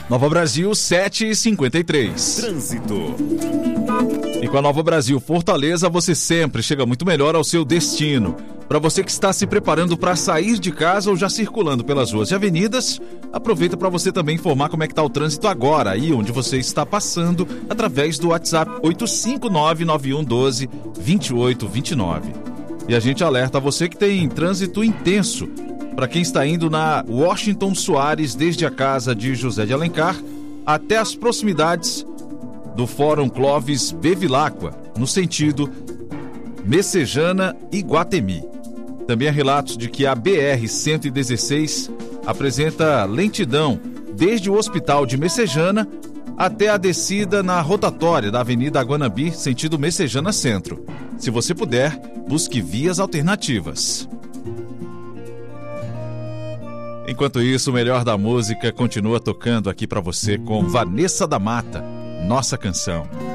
Nova Brasil, 7h53. Trânsito. E com a Nova Brasil Fortaleza, você sempre chega muito melhor ao seu destino. Para você que está se preparando para sair de casa ou já circulando pelas ruas e avenidas, aproveita para você também informar como é que está o trânsito agora, aí onde você está passando, através do WhatsApp 859-9112-2829. E a gente alerta a você que tem trânsito intenso. Para quem está indo na Washington Soares, desde a casa de José de Alencar até as proximidades do Fórum Clóvis Bevilacqua, no sentido Messejana e Guatemi. Também há relatos de que a BR-116 apresenta lentidão desde o Hospital de Messejana até a descida na rotatória da Avenida Guanambi, sentido Messejana Centro. Se você puder, busque vias alternativas. Enquanto isso, o melhor da música continua tocando aqui para você com Vanessa da Mata, Nossa Canção.